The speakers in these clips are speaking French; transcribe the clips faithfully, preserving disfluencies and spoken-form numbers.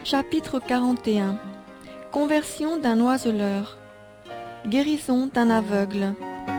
Chapitre quarante et un. Conversion d'un oiseleur. Guérison d'un aveugle.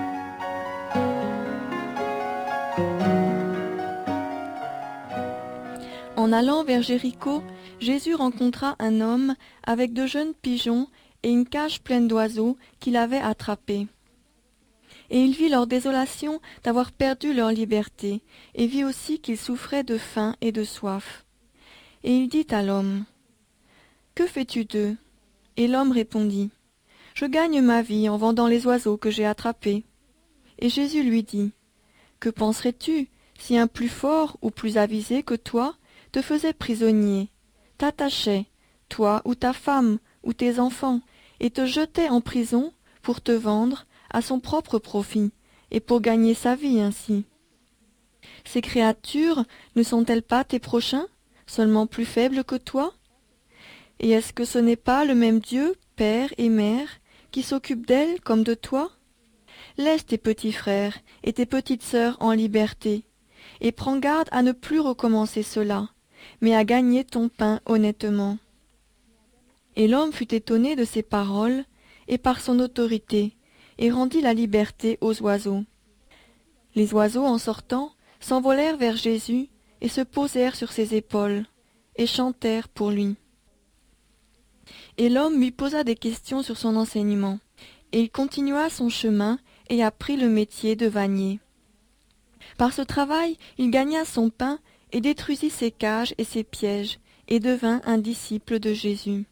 En allant vers Jéricho, Jésus rencontra un homme avec de jeunes pigeons et une cage pleine d'oiseaux qu'il avait attrapés. Et il vit leur désolation d'avoir perdu leur liberté, et vit aussi qu'ils souffraient de faim et de soif. Et il dit à l'homme : « Que fais-tu d'eux » Et l'homme répondit : « Je gagne ma vie en vendant les oiseaux que j'ai attrapés. » Et Jésus lui dit : « Que penserais-tu si un plus fort ou plus avisé que toi te faisait prisonnier, t'attachait, toi ou ta femme ou tes enfants, et te jetait en prison pour te vendre à son propre profit, et pour gagner sa vie ainsi? Ces créatures ne sont-elles pas tes prochains, seulement plus faibles que toi? Et est-ce que ce n'est pas le même Dieu, Père et Mère, qui s'occupe d'elles comme de toi? Laisse tes petits frères et tes petites sœurs en liberté, et prends garde à ne plus recommencer cela, mais à gagner ton pain honnêtement. » Et l'homme fut étonné de ces paroles, et par son autorité, et rendit la liberté aux oiseaux. Les oiseaux, en sortant, s'envolèrent vers Jésus, et se posèrent sur ses épaules, et chantèrent pour lui. Et l'homme lui posa des questions sur son enseignement, et il continua son chemin et apprit le métier de vannier. Par ce travail, il gagna son pain et détruisit ses cages et ses pièges, et devint un disciple de Jésus.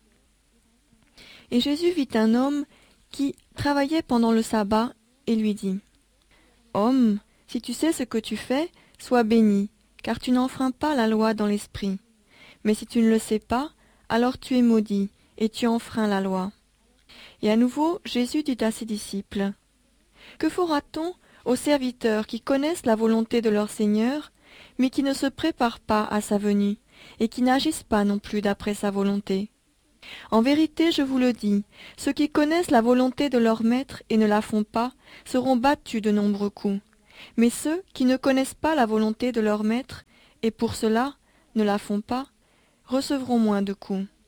Et Jésus vit un homme qui travaillait pendant le sabbat, et lui dit : « Homme, si tu sais ce que tu fais, sois béni, car tu n'enfreins pas la loi dans l'esprit. Mais si tu ne le sais pas, alors tu es maudit, et tu enfreins la loi. » Et à nouveau, Jésus dit à ses disciples : « Que fera-t-on aux serviteurs qui connaissent la volonté de leur Seigneur, mais qui ne se préparent pas à sa venue, et qui n'agissent pas non plus d'après sa volonté? En vérité, je vous le dis, ceux qui connaissent la volonté de leur maître et ne la font pas seront battus de nombreux coups. Mais ceux qui ne connaissent pas la volonté de leur maître, et pour cela ne la font pas, recevront moins de coups.